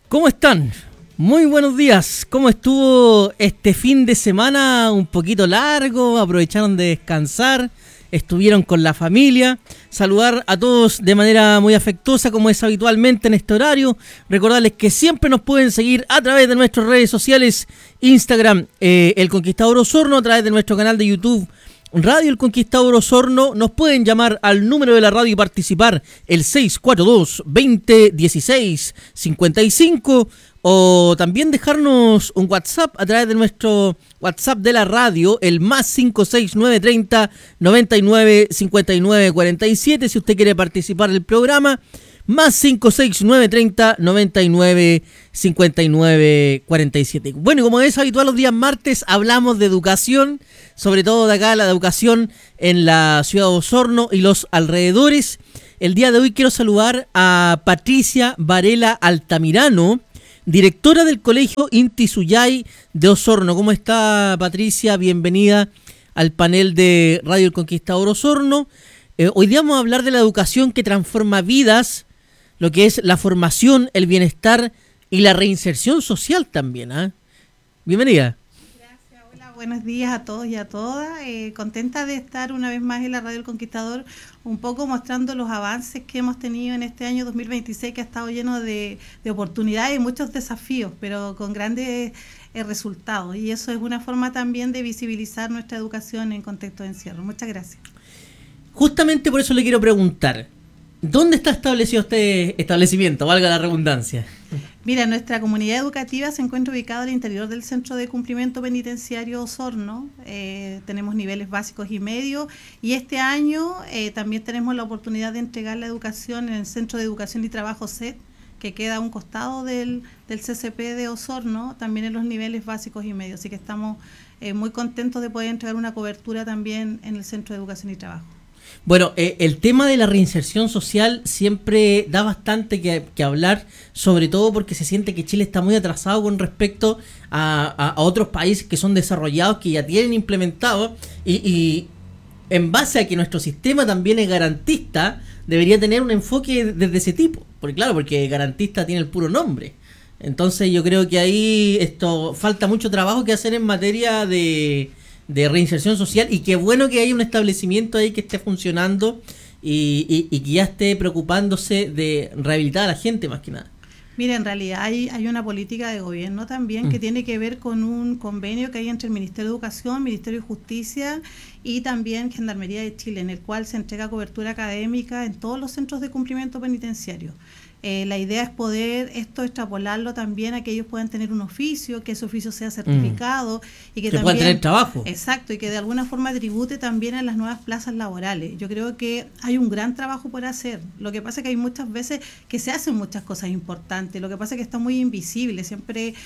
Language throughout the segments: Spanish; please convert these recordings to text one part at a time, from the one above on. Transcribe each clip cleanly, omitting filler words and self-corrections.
¿Cómo están? Muy buenos días. ¿Cómo estuvo este fin de semana? Un poquito largo, aprovecharon de descansar, estuvieron con la familia. Saludar a todos de manera muy afectuosa como es habitualmente en este horario. Recordarles que siempre nos pueden seguir a través de nuestras redes sociales, Instagram, El Conquistador Osorno, a través de nuestro canal de YouTube, Radio El Conquistador Osorno. Nos pueden llamar al número de la radio y participar, el 642-2016-55, o también dejarnos un WhatsApp a través de nuestro WhatsApp de la radio, el más 56930 99 59 47, si usted quiere participar del programa, más 56930 99 59 47. Bueno, y como es habitual los días martes, hablamos de educación, sobre todo de acá la educación en la ciudad de Osorno y los alrededores. El día de hoy quiero saludar a Patricia Varela Altamirano, directora del Colegio Inti Suyay de Osorno. ¿Cómo está, Patricia? Bienvenida al panel de Radio El Conquistador Osorno. Hoy día vamos a hablar de la educación que transforma vidas, lo que es la formación, el bienestar y la reinserción social también, ¿eh? Bienvenida. Gracias, hola, buenos días a todos y a todas. Contenta de estar una vez más en la Radio El Conquistador, un poco mostrando los avances que hemos tenido en este año 2026, que ha estado lleno de oportunidades y muchos desafíos, pero con grandes resultados. Y eso es una forma también de visibilizar nuestra educación en contexto de encierro. Muchas gracias. Justamente por eso le quiero preguntar, ¿dónde está establecido este establecimiento, valga la redundancia? Mira, nuestra comunidad educativa se encuentra ubicada al interior del Centro de Cumplimiento Penitenciario Osorno. Tenemos niveles básicos y medios, y este año también tenemos la oportunidad de entregar la educación en el Centro de Educación y Trabajo CET, que queda a un costado del CCP de Osorno, también en los niveles básicos y medios. Así que estamos muy contentos de poder entregar una cobertura también en el Centro de Educación y Trabajo. Bueno, el tema de la reinserción social siempre da bastante que hablar, sobre todo porque se siente que Chile está muy atrasado con respecto a otros países que son desarrollados, que ya tienen implementado, y en base a que nuestro sistema también es garantista, debería tener un enfoque desde ese tipo, porque garantista tiene el puro nombre. Entonces yo creo que ahí falta mucho trabajo que hacer en materia de reinserción social, y qué bueno que haya un establecimiento ahí que esté funcionando y que ya esté preocupándose de rehabilitar a la gente más que nada. Mira, en realidad hay una política de gobierno también que tiene que ver con un convenio que hay entre el Ministerio de Educación, Ministerio de Justicia y también Gendarmería de Chile, en el cual se entrega cobertura académica en todos los centros de cumplimiento penitenciario. La idea es poder extrapolarlo también a que ellos puedan tener un oficio, que ese oficio sea certificado y que también puedan tener trabajo. Exacto, y que de alguna forma tribute también a las nuevas plazas laborales. Yo creo que hay un gran trabajo por hacer. Lo que pasa es que hay muchas veces que se hacen muchas cosas importantes. Lo que pasa es que está muy invisible. Siempre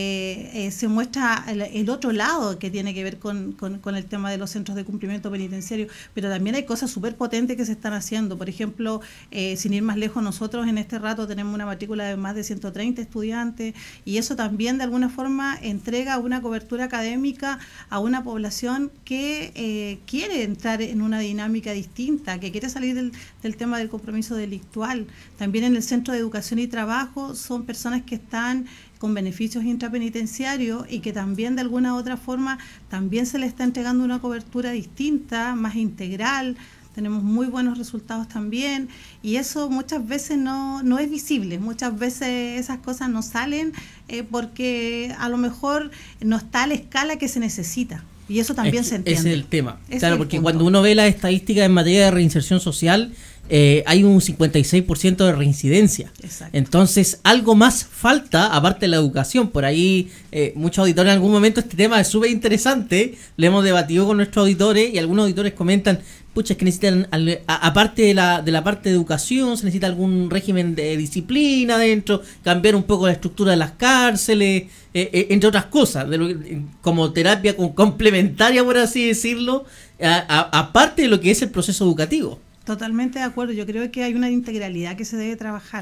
se muestra el otro lado que tiene que ver con el tema de los centros de cumplimiento penitenciario. Pero también hay cosas súper potentes que se están haciendo. Por ejemplo, sin ir más lejos, nosotros en este rato tenemos una matrícula de más de 130 estudiantes, y eso también de alguna forma entrega una cobertura académica a una población que quiere entrar en una dinámica distinta, que quiere salir del tema del compromiso delictual. También en el Centro de Educación y Trabajo son personas que están con beneficios intrapenitenciarios y que también de alguna u otra forma también se les está entregando una cobertura distinta, más integral. Tenemos muy buenos resultados también, y eso muchas veces no es visible. Muchas veces esas cosas no salen porque a lo mejor no está a la escala que se necesita, y eso también se entiende. Ese es el tema, Ese claro, es el porque punto. cuando uno ve las estadísticas en materia de reinserción social, hay un 56% de reincidencia. Exacto. Entonces, algo más falta, aparte de la educación. Por ahí, muchos auditores en algún momento, este tema es súper interesante, lo hemos debatido con nuestros auditores, y algunos auditores comentan, pucha, es que necesitan, aparte de la parte de educación, se necesita algún régimen de disciplina dentro, cambiar un poco la estructura de las cárceles, entre otras cosas, como terapia complementaria, por así decirlo, aparte de lo que es el proceso educativo. Totalmente de acuerdo. Yo creo que hay una integralidad que se debe trabajar.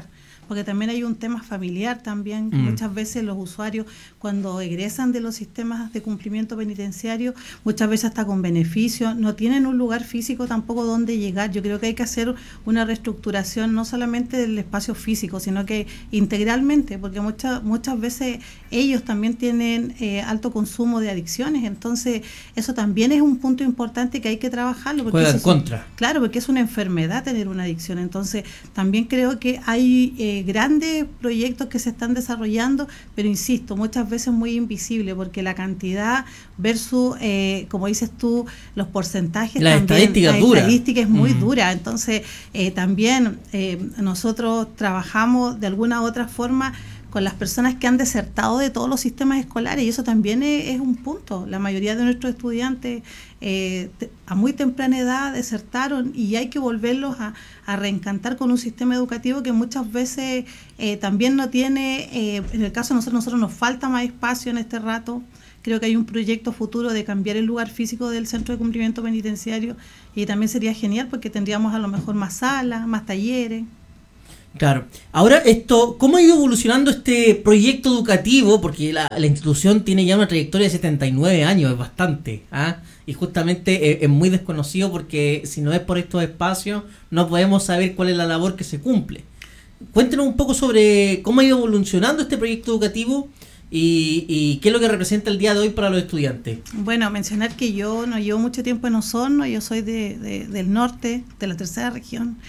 porque también hay un tema familiar también. Muchas veces los usuarios cuando egresan de los sistemas de cumplimiento penitenciario, muchas veces hasta con beneficio, no tienen un lugar físico tampoco donde llegar. Yo creo que hay que hacer una reestructuración no solamente del espacio físico, sino que integralmente, porque muchas veces ellos también tienen alto consumo de adicciones, entonces eso también es un punto importante que hay que trabajarlo. Porque juega en contra. Claro, porque es una enfermedad tener una adicción, entonces también creo que hay grandes proyectos que se están desarrollando, pero insisto, muchas veces muy invisible, porque la cantidad versus, como dices tú, los porcentajes, la estadística es muy dura, entonces también nosotros trabajamos de alguna u otra forma con las personas que han desertado de todos los sistemas escolares, y eso también es un punto. La mayoría de nuestros estudiantes a muy temprana edad desertaron, y hay que volverlos a reencantar con un sistema educativo que muchas veces también no tiene, en el caso de nosotros nos falta más espacio en este rato. Creo que hay un proyecto futuro de cambiar el lugar físico del centro de cumplimiento penitenciario, y también sería genial porque tendríamos a lo mejor más salas, más talleres. Claro. Ahora, ¿cómo ha ido evolucionando este proyecto educativo? Porque la institución tiene ya una trayectoria de 79 años, es bastante, ¿ah? Y justamente es muy desconocido, porque si no es por estos espacios no podemos saber cuál es la labor que se cumple. Cuéntenos un poco sobre cómo ha ido evolucionando este proyecto educativo y qué es lo que representa el día de hoy para los estudiantes. Bueno, mencionar que yo no llevo mucho tiempo en Osorno, yo soy del norte, de la tercera región,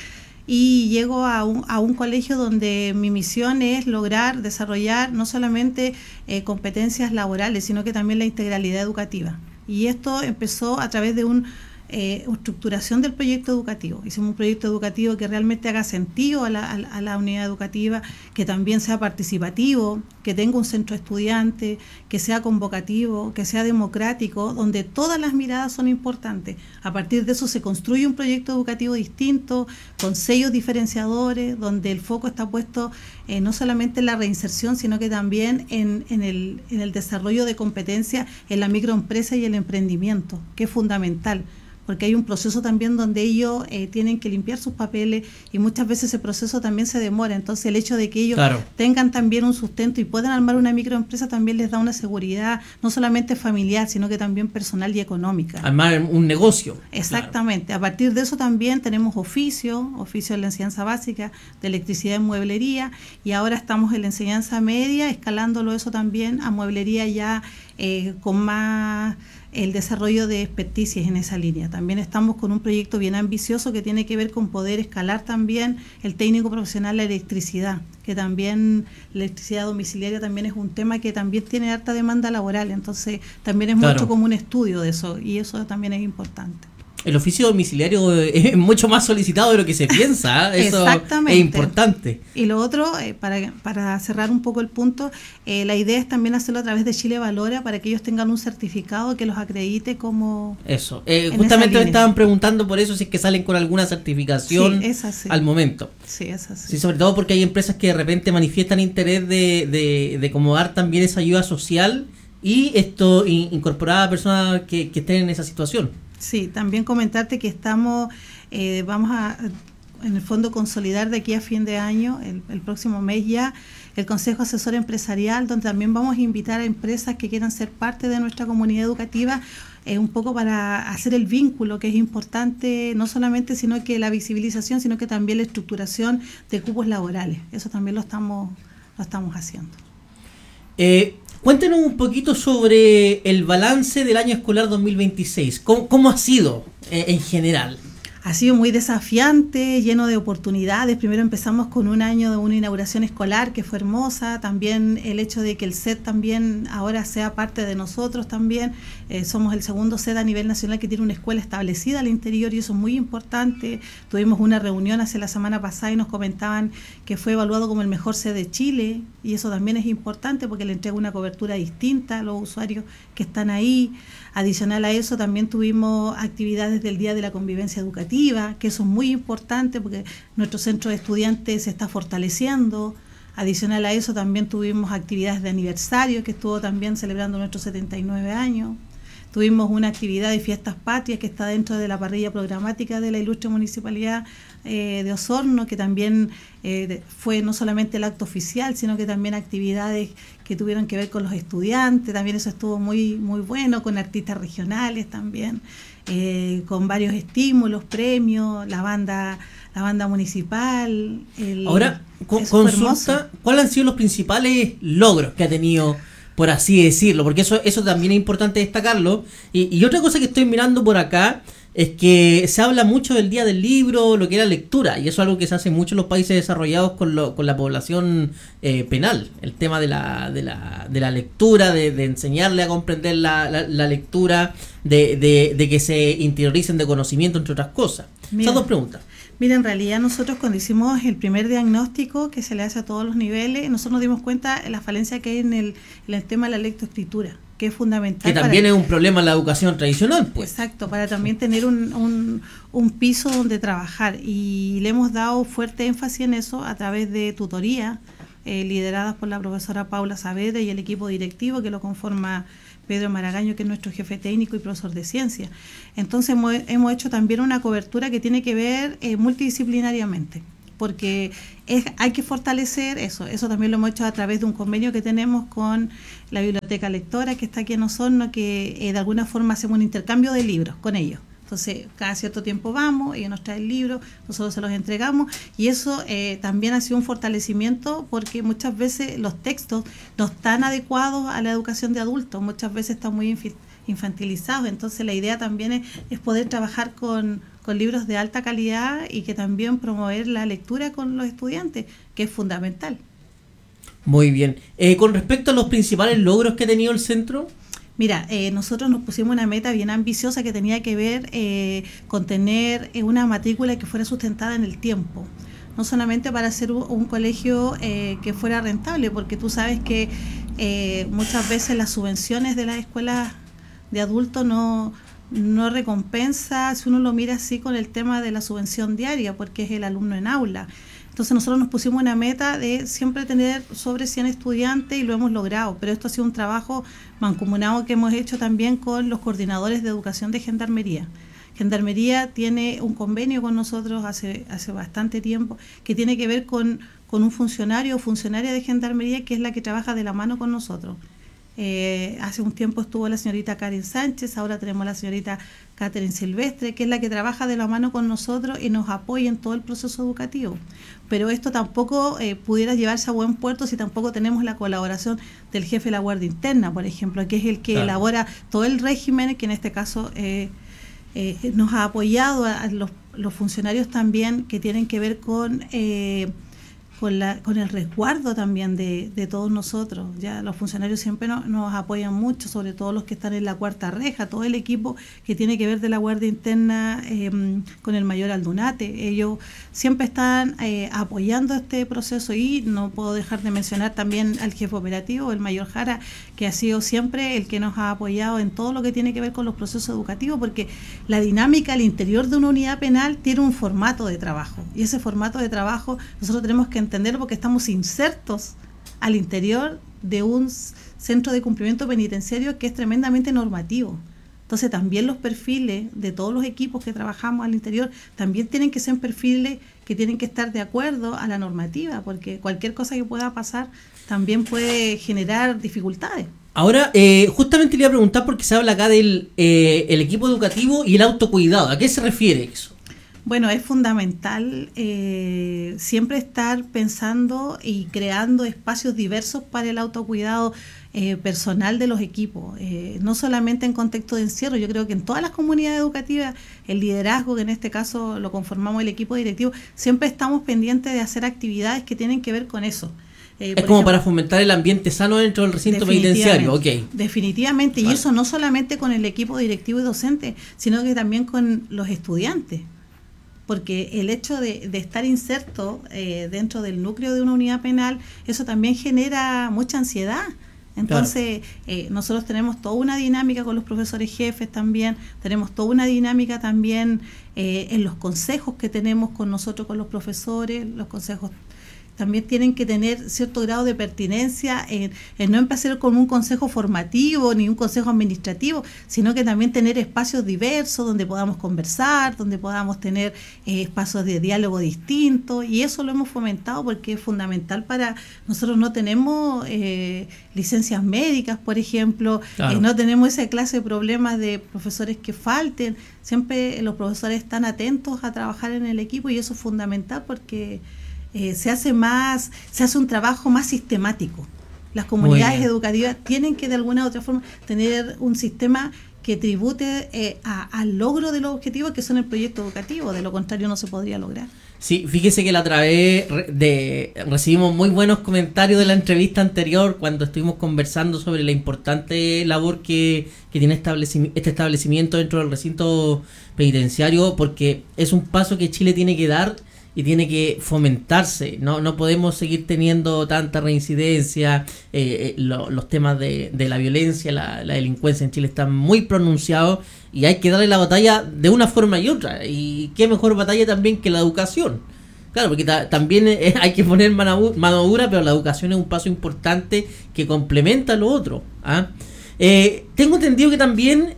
y llego a un colegio donde mi misión es lograr desarrollar no solamente competencias laborales, sino que también la integralidad educativa. Y esto empezó a través de una estructuración del proyecto educativo. Hicimos un proyecto educativo que realmente haga sentido a la unidad educativa, que también sea participativo, que tenga un centro de estudiantes, que sea convocativo, que sea democrático, donde todas las miradas son importantes. A partir de eso se construye un proyecto educativo distinto, con sellos diferenciadores, donde el foco está puesto no solamente en la reinserción, sino que también en el desarrollo de competencias en la microempresa y el emprendimiento, que es fundamental, porque hay un proceso también donde ellos tienen que limpiar sus papeles, y muchas veces ese proceso también se demora. Entonces el hecho de que ellos tengan también un sustento y puedan armar una microempresa también les da una seguridad, no solamente familiar, sino que también personal y económica. Armar un negocio. Exactamente. Claro. A partir de eso también tenemos oficio en la enseñanza básica de electricidad y mueblería, y ahora estamos en la enseñanza media, escalándolo eso también a mueblería ya con más el desarrollo de experticias en esa línea. También estamos con un proyecto bien ambicioso que tiene que ver con poder escalar también el técnico profesional de electricidad, que también la electricidad domiciliaria también es un tema que también tiene harta demanda laboral, entonces también es mucho como un estudio de eso, y eso también es importante. El oficio domiciliario es mucho más solicitado de lo que se piensa, ¿eh? Eso es importante. Y lo otro, para cerrar un poco el punto, la idea es también hacerlo a través de Chile Valora, para que ellos tengan un certificado que los acredite como... Eso, justamente me estaban preguntando por eso, si es que salen con alguna certificación al momento. Sí, es así. Sí, sobre todo porque hay empresas que de repente manifiestan interés de acomodar también esa ayuda social, y incorporar a personas que estén en esa situación. Sí, también comentarte que estamos, vamos a, en el fondo, consolidar de aquí a fin de año, el próximo mes ya, el Consejo Asesor Empresarial, donde también vamos a invitar a empresas que quieran ser parte de nuestra comunidad educativa, un poco para hacer el vínculo, que es importante, no solamente sino que la visibilización, sino que también la estructuración de cupos laborales. Eso también lo estamos haciendo. Cuéntenos un poquito sobre el balance del año escolar 2026. ¿Cómo ha sido en general? Ha sido muy desafiante, lleno de oportunidades. Primero empezamos con un año de una inauguración escolar que fue hermosa. También el hecho de que el SED también ahora sea parte de nosotros también. Somos el segundo SED a nivel nacional que tiene una escuela establecida al interior, y eso es muy importante. Tuvimos una reunión hace la semana pasada y nos comentaban que fue evaluado como el mejor SED de Chile, y eso también es importante porque le entrega una cobertura distinta a los usuarios que están ahí. Adicional a eso, también tuvimos actividades del Día de la Convivencia Educativa, que eso es muy importante porque nuestro centro de estudiantes se está fortaleciendo. Adicional a eso, también tuvimos actividades de aniversario, que estuvo también celebrando nuestros 79 años. Tuvimos una actividad de fiestas patrias que está dentro de la parrilla programática de la ilustre Municipalidad de Osorno, que también fue no solamente el acto oficial, sino que también actividades que tuvieron que ver con los estudiantes, también eso estuvo muy, muy bueno, con artistas regionales también, con varios estímulos, premios, la banda municipal. Ahora, consulta, ¿cuáles han sido los principales logros que ha tenido, por así decirlo? Porque eso también es importante destacarlo. Y otra cosa que estoy mirando por acá es que se habla mucho del Día del Libro, lo que es la lectura, y eso es algo que se hace mucho en los países desarrollados con la población penal, el tema de la lectura, de enseñarle a comprender la lectura, de que se interioricen de conocimiento, entre otras cosas. Esas dos preguntas. Mira, en realidad nosotros cuando hicimos el primer diagnóstico que se le hace a todos los niveles, nosotros nos dimos cuenta de la falencia que hay en el tema de la lectoescritura, que es fundamental. Que también es un problema en la educación tradicional, pues. Exacto, para también tener un piso donde trabajar. Y le hemos dado fuerte énfasis en eso a través de tutoría, lideradas por la profesora Paula Saavedra y el equipo directivo que lo conforma Pedro Maragaño, que es nuestro jefe técnico y profesor de ciencia. Entonces hemos hecho también una cobertura que tiene que ver multidisciplinariamente, porque hay que fortalecer eso. Eso también lo hemos hecho a través de un convenio que tenemos con la Biblioteca Lectora, que está aquí en Osorno, que de alguna forma hacemos un intercambio de libros con ellos. Entonces, cada cierto tiempo vamos, ellos nos traen libros, nosotros se los entregamos, y eso también ha sido un fortalecimiento, porque muchas veces los textos no están adecuados a la educación de adultos, muchas veces están muy infantilizados. Entonces la idea también es poder trabajar con libros de alta calidad y que también promover la lectura con los estudiantes, que es fundamental. Muy bien. Con respecto a los principales logros que ha tenido el centro. Mira, nosotros nos pusimos una meta bien ambiciosa que tenía que ver con tener una matrícula que fuera sustentada en el tiempo. No solamente para hacer un colegio que fuera rentable, porque tú sabes que muchas veces las subvenciones de las escuelas de adultos no recompensa, si uno lo mira así, con el tema de la subvención diaria, porque es el alumno en aula. Entonces nosotros nos pusimos una meta de siempre tener sobre 100 estudiantes y lo hemos logrado, pero esto ha sido un trabajo mancomunado que hemos hecho también con los coordinadores de educación de Gendarmería. Gendarmería tiene un convenio con nosotros hace bastante tiempo que tiene que ver con un funcionario o funcionaria de Gendarmería que es la que trabaja de la mano con nosotros. Hace un tiempo estuvo la señorita Karen Sánchez, ahora tenemos a la señorita Catherine Silvestre, que es la que trabaja de la mano con nosotros y nos apoya en todo el proceso educativo. Pero esto tampoco pudiera llevarse a buen puerto si tampoco tenemos la colaboración del jefe de la Guardia Interna, por ejemplo, que es el que elabora todo el régimen, que en este caso nos ha apoyado a los funcionarios también, que tienen que ver con el resguardo también de todos nosotros. Ya los funcionarios siempre nos apoyan mucho, sobre todo los que están en la cuarta reja, todo el equipo que tiene que ver de la Guardia Interna con el mayor Aldunate. Ellos siempre están apoyando este proceso, y no puedo dejar de mencionar también al jefe operativo, el mayor Jara, que ha sido siempre el que nos ha apoyado en todo lo que tiene que ver con los procesos educativos, porque la dinámica al interior de una unidad penal tiene un formato de trabajo, y ese formato de trabajo nosotros tenemos que entenderlo porque estamos insertos al interior de un centro de cumplimiento penitenciario que es tremendamente normativo. Entonces también los perfiles de todos los equipos que trabajamos al interior también tienen que ser perfiles que tienen que estar de acuerdo a la normativa, porque cualquier cosa que pueda pasar también puede generar dificultades. Ahora, justamente le iba a preguntar, porque se habla acá del el equipo educativo y el autocuidado. ¿A qué se refiere eso? Bueno, es fundamental siempre estar pensando y creando espacios diversos para el autocuidado personal de los equipos, no solamente en contexto de encierro. Yo creo que en todas las comunidades educativas, el liderazgo, que en este caso lo conformamos el equipo directivo, siempre estamos pendientes de hacer actividades que tienen que ver con eso. Es como ejemplo, para fomentar el ambiente sano dentro del recinto penitenciario. Okay. Definitivamente, vale. Y eso no solamente con el equipo directivo y docente, sino que también con los estudiantes. Porque el hecho de estar inserto dentro del núcleo de una unidad penal, eso también genera mucha ansiedad. Entonces, nosotros tenemos toda una dinámica con los profesores jefes también, tenemos toda una dinámica también en los consejos que tenemos con nosotros, con los profesores, los consejos también tienen que tener cierto grado de pertinencia en no empezar con un consejo formativo ni un consejo administrativo, sino que también tener espacios diversos donde podamos conversar, donde podamos tener espacios de diálogo distintos, y eso lo hemos fomentado porque es fundamental para nosotros. No tenemos licencias médicas, por ejemplo, claro. No tenemos esa clase de problemas de profesores que falten, siempre los profesores están atentos a trabajar en el equipo, y eso es fundamental porque se hace un trabajo más sistemático. Las comunidades educativas tienen que de alguna u otra forma tener un sistema que tribute al logro de los objetivos que son el proyecto educativo, de lo contrario no se podría lograr. Sí, fíjese que la otra vez recibimos muy buenos comentarios de la entrevista anterior cuando estuvimos conversando sobre la importante labor que tiene este establecimiento dentro del recinto penitenciario, porque es un paso que Chile tiene que dar y tiene que fomentarse. No podemos seguir teniendo tanta reincidencia. Los temas de la violencia, la delincuencia en Chile están muy pronunciados y hay que darle la batalla de una forma y otra. Y qué mejor batalla también que la educación. Claro, porque también hay que poner mano dura, pero la educación es un paso importante que complementa lo otro. Tengo entendido que también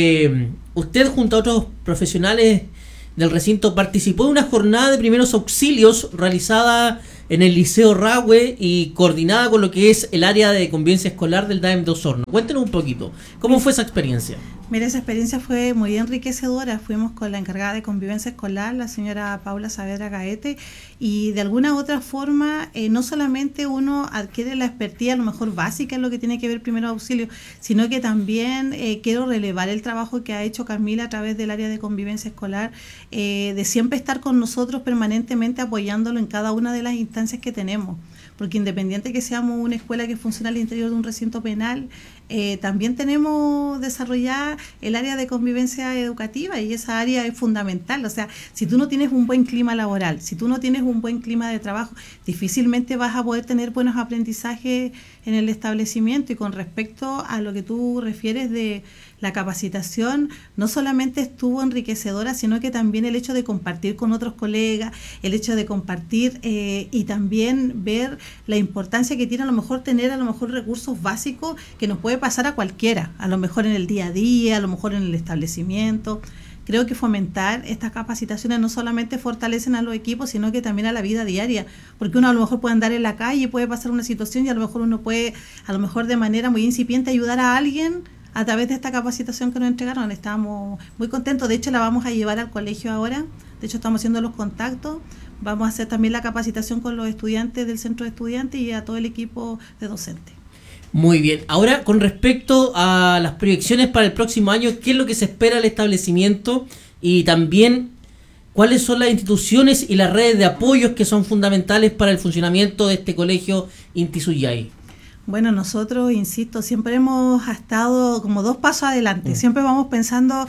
usted, junto a otros profesionales del recinto, participó de una jornada de primeros auxilios realizada en el Liceo Rahue y coordinada con lo que es el área de convivencia escolar del DAEM de Osorno. Cuéntenos un poquito, ¿cómo fue esa experiencia? Mira, esa experiencia fue muy enriquecedora. Fuimos con la encargada de convivencia escolar, la señora Paula Saavedra Gaete, y de alguna u otra forma no solamente uno adquiere la expertise a lo mejor básica en lo que tiene que ver primeros auxilios, sino que también quiero relevar el trabajo que ha hecho Camila a través del área de convivencia escolar, de siempre estar con nosotros permanentemente apoyándolo en cada una de las instancias que tenemos, porque independiente que seamos una escuela que funciona al interior de un recinto penal, también tenemos desarrollada el área de convivencia educativa, y esa área es fundamental. O sea, si tú no tienes un buen clima laboral, si tú no tienes un buen clima de trabajo, difícilmente vas a poder tener buenos aprendizajes en el establecimiento. Y con respecto a lo que tú refieres de la capacitación, no solamente estuvo enriquecedora, sino que también el hecho de compartir con otros colegas, el hecho de compartir y también ver la importancia que tiene a lo mejor tener recursos básicos que nos puede pasar a cualquiera, a lo mejor en el día a día, a lo mejor en el establecimiento. Creo que fomentar estas capacitaciones no solamente fortalecen a los equipos, sino que también a la vida diaria, porque uno a lo mejor puede andar en la calle y puede pasar una situación, y a lo mejor uno puede, a lo mejor de manera muy incipiente, ayudar a alguien a través de esta capacitación que nos entregaron. Estamos muy contentos. De hecho, la vamos a llevar al colegio ahora. De hecho, estamos haciendo los contactos. Vamos a hacer también la capacitación con los estudiantes del centro de estudiantes y a todo el equipo de docentes. Muy bien. Ahora, con respecto a las proyecciones para el próximo año, ¿qué es lo que se espera del establecimiento? Y también, ¿cuáles son las instituciones y las redes de apoyos que son fundamentales para el funcionamiento de este colegio Inti Suyay? Bueno, nosotros, insisto, siempre hemos estado como 2 pasos adelante. Siempre vamos pensando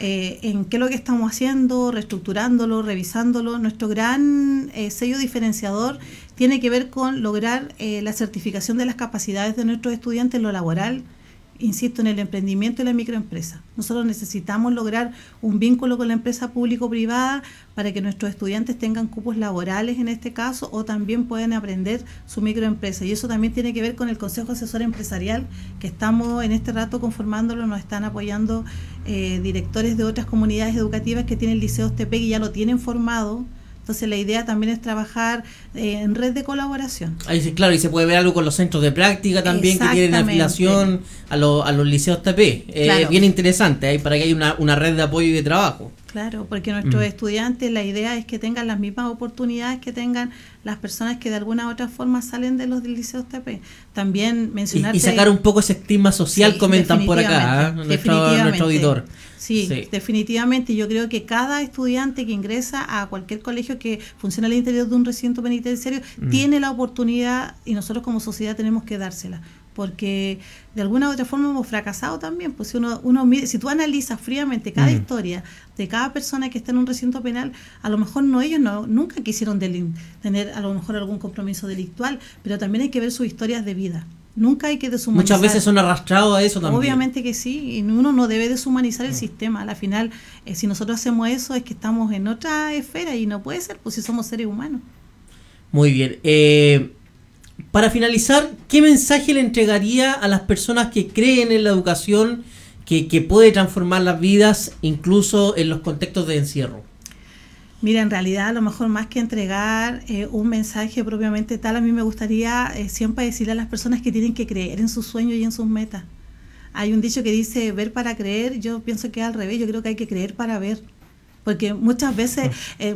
en qué es lo que estamos haciendo, reestructurándolo, revisándolo. Nuestro gran sello diferenciador tiene que ver con lograr la certificación de las capacidades de nuestros estudiantes en lo laboral, insisto, en el emprendimiento y la microempresa. Nosotros necesitamos lograr un vínculo con la empresa público-privada para que nuestros estudiantes tengan cupos laborales en este caso, o también puedan aprender su microempresa. Y eso también tiene que ver con el Consejo Asesor Empresarial, que estamos en este rato conformándolo. Nos están apoyando directores de otras comunidades educativas que tienen liceos TP, que ya lo tienen formado. Entonces la idea también es trabajar en red de colaboración. Ahí sí, claro, y se puede ver algo con los centros de práctica también que tienen afiliación a los liceos TP. Claro. Bien interesante, ahí para que haya una red de apoyo y de trabajo. Claro, porque nuestros estudiantes, la idea es que tengan las mismas oportunidades que tengan las personas que de alguna u otra forma salen de los liceos TP. También mencionar y sacar un poco ese estigma social, sí, comentan por acá, nuestro auditor. Sí, definitivamente. Yo creo que cada estudiante que ingresa a cualquier colegio que funciona al interior de un recinto penitenciario tiene la oportunidad, y nosotros como sociedad tenemos que dársela, porque de alguna u otra forma hemos fracasado también. Pues si tú analizas fríamente cada historia de cada persona que está en un recinto penal, a lo mejor ellos nunca quisieron tener a lo mejor algún compromiso delictual, pero también hay que ver sus historias de vida. Nunca hay que deshumanizar. Muchas veces son arrastrados a eso también. Obviamente que sí, y uno no debe deshumanizar el sistema. Al final, si nosotros hacemos eso, es que estamos en otra esfera, y no puede ser, pues si somos seres humanos. Muy bien. Para finalizar, ¿qué mensaje le entregaría a las personas que creen en la educación que puede transformar las vidas, incluso en los contextos de encierro? Mira, en realidad a lo mejor más que entregar un mensaje propiamente tal, a mí me gustaría siempre decirle a las personas que tienen que creer en sus sueños y en sus metas. Hay un dicho que dice ver para creer, yo pienso que es al revés, yo creo que hay que creer para ver. Porque muchas veces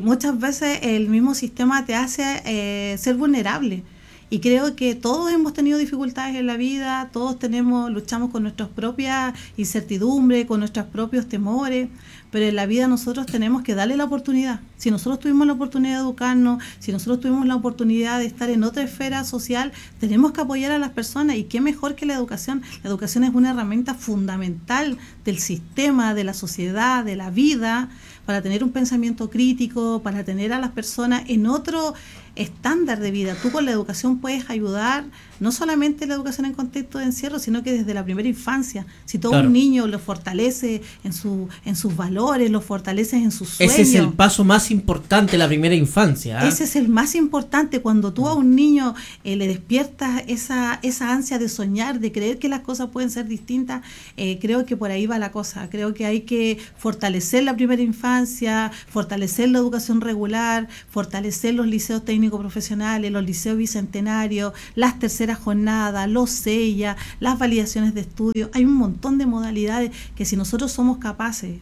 el mismo sistema te hace ser vulnerable. Y creo que todos hemos tenido dificultades en la vida, todos luchamos con nuestras propias incertidumbres, con nuestros propios temores, pero en la vida nosotros tenemos que darle la oportunidad. Si nosotros tuvimos la oportunidad de educarnos, si nosotros tuvimos la oportunidad de estar en otra esfera social, tenemos que apoyar a las personas, y qué mejor que la educación. La educación es una herramienta fundamental del sistema, de la sociedad, de la vida, para tener un pensamiento crítico, para tener a las personas en otro estándar de vida. Tú con la educación puedes ayudar, no solamente la educación en contexto de encierro, sino que desde la primera infancia. Si todo un niño lo fortalece en sus valores, lo fortalece en sus sueños. Ese es el paso más importante, la primera infancia. Ese es el más importante. Cuando tú a un niño le despiertas esa ansia de soñar, de creer que las cosas pueden ser distintas, creo que por ahí va la cosa. Creo que hay que fortalecer la primera infancia, fortalecer la educación regular, fortalecer los liceos técnicos profesionales, los liceos bicentenarios, las terceras jornadas, los SEIA, las validaciones de estudio. Hay un montón de modalidades que, si nosotros somos capaces,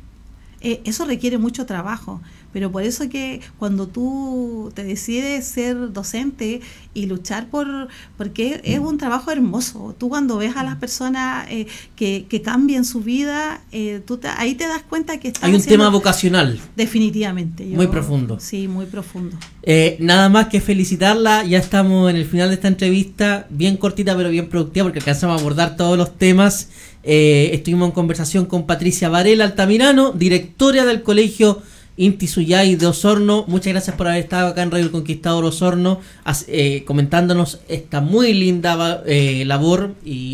eso requiere mucho trabajo, pero por eso que cuando tú te decides ser docente y luchar porque es un trabajo hermoso. Tú cuando ves a las personas que cambian su vida, ahí te das cuenta que están hay un tema vocacional. Definitivamente. Muy profundo. Sí, muy profundo. Nada más que felicitarla. Ya estamos en el final de esta entrevista, bien cortita pero bien productiva, porque alcanzamos a abordar todos los temas. Estuvimos en conversación con Patricia Varela Altamirano, directora del Colegio Inti Suyay de Osorno. Muchas gracias por haber estado acá en Radio El Conquistador Osorno, comentándonos esta muy linda labor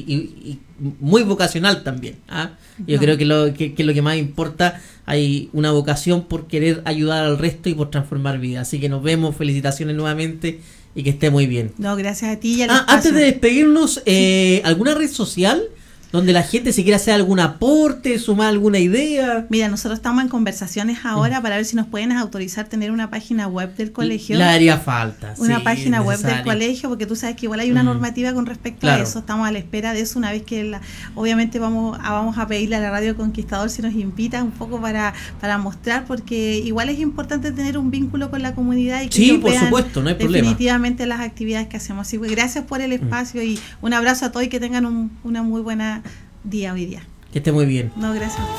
y muy vocacional también. Yo creo que lo que más importa, hay una vocación por querer ayudar al resto y por transformar vidas. Así que nos vemos, felicitaciones nuevamente y que esté muy bien. No, gracias a ti y al antes de despedirnos, ¿alguna red social donde la gente, si quiere hacer algún aporte, sumar alguna idea? Mira, nosotros estamos en conversaciones ahora para ver si nos pueden autorizar tener una página web del colegio. Le haría falta. Una página web del colegio, porque tú sabes que igual hay una normativa con respecto a eso. Estamos a la espera de eso, una vez que obviamente vamos a pedirle a la Radio Conquistador si nos invita un poco para mostrar, porque igual es importante tener un vínculo con la comunidad y que sí, por supuesto, no hay problema. Definitivamente las actividades que hacemos. Así que gracias por el espacio y un abrazo a todos y que tengan una muy buena día hoy día. Que esté muy bien. No, gracias.